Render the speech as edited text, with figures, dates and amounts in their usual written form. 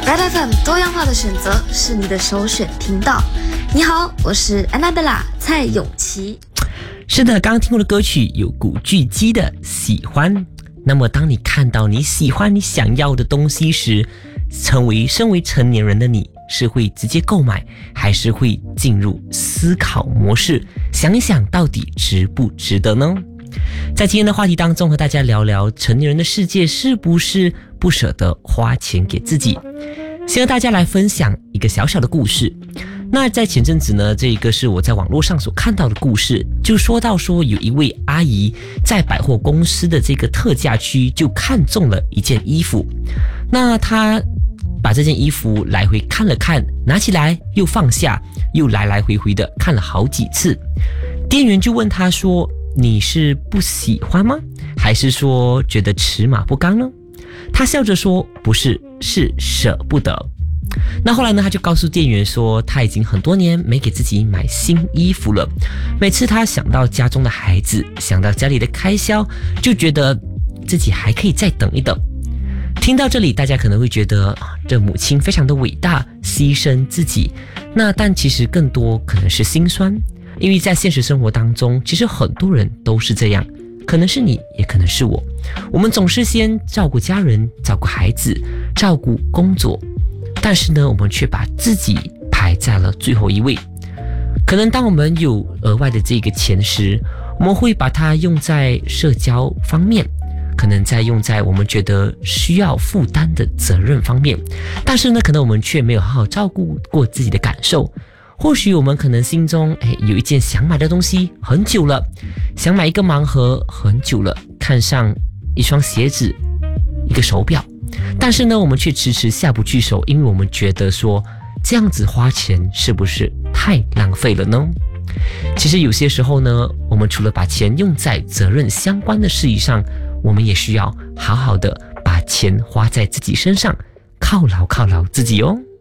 Red FM 多样化的选择是你的首选频道。你好，我是 Annabella 蔡永琪。 是的，刚刚听过的歌曲有古巨基的喜欢。那么当你看到你喜欢你想要的东西时，身为成年人的你是会直接购买，还是会进入思考模式，想一想到底值不值得呢？在今天的话题当中和大家聊聊成年人的世界是不是不舍得花钱给自己。先和大家来分享一个小小的故事。那在前阵子呢，这个是我在网络上所看到的故事，就说到说有一位阿姨在百货公司的这个特价区就看中了一件衣服，那她把这件衣服来回看了看，拿起来又放下，又来来回回的看了好几次。店员就问她说，你是不喜欢吗？还是说觉得尺码不刚呢？她笑着说，不是，是舍不得。那后来呢，他就告诉店员说，他已经很多年没给自己买新衣服了。每次他想到家中的孩子，想到家里的开销，就觉得自己还可以再等一等。听到这里，大家可能会觉得这母亲非常的伟大，牺牲自己。但其实更多可能是心酸，因为在现实生活当中，其实很多人都是这样，可能是你，也可能是我。我们总是先照顾家人，照顾孩子，照顾工作。但是呢，我们却把自己排在了最后一位。可能当我们有额外的这个钱时，我们会把它用在社交方面，可能在用在我们觉得需要负担的责任方面。但是呢，可能我们却没有好好照顾过自己的感受。或许我们可能心中有一件想买的东西很久了，想买一个盲盒很久了，看上一双鞋子，一个手表。但是呢，我们却迟迟下不去手，因为我们觉得说这样子花钱是不是太浪费了呢？其实有些时候呢，我们除了把钱用在责任相关的事宜上，我们也需要好好的把钱花在自己身上，犒劳自己哦。